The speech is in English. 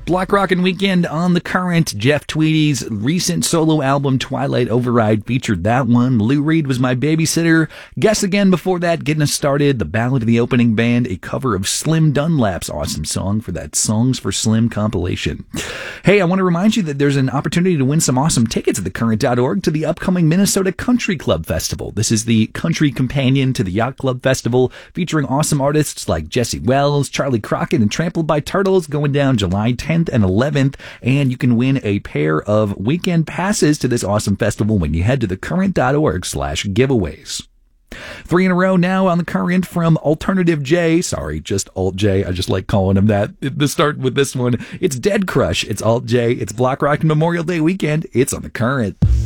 Block Rockin' Weekend on the Current. Jeff Tweedy's recent solo album, Twilight Override, featured that one. Lou Reed was my babysitter. Guess Again before that, getting us started. The Ballad of the Opening Band, a cover of Slim Dunlap's awesome song for that Songs for Slim compilation. Hey, I want to remind you that there's an opportunity to win some awesome tickets at thecurrent.org to the upcoming Minnesota Country Club Festival. This is the country companion to the Yacht Club Festival, featuring awesome artists like Jesse Wells, Charlie Crockett, and Trampled by Turtles, going down July 10th and 11th, and you can win a pair of weekend passes to this awesome festival when you head to thecurrent.org/giveaways. 3 in a row now on the Current from Alternative J. Sorry, just Alt J. I just like calling him that. The start with this one. It's Dead Crush. It's Alt J. It's Block Rockin' Memorial Day weekend. It's on the Current.